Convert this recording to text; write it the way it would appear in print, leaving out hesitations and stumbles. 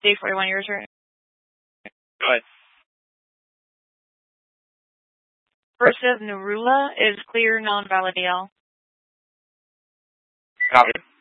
Day 41, your turn. Go ahead. First of Narula is clear, non-valid AL. Copy.